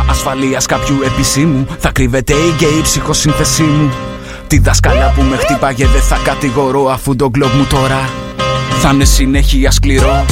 ασφαλείας κάποιου επισήμου θα κρύβεται η γκέι ψυχοσύνθεσή μου. Τη δασκάλα που με χτύπαγε δεν θα κατηγορώ, αφού το γκλόμπ μου τώρα θα είναι συνέχεια σκληρό.